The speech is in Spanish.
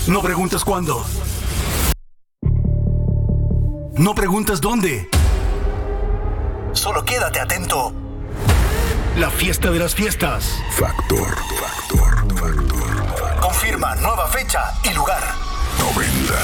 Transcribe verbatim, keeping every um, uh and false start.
No preguntes cuándo. No preguntes dónde. Solo quédate atento. La fiesta de las fiestas. Factor, factor, factor. Confirma nueva fecha y lugar. noventa.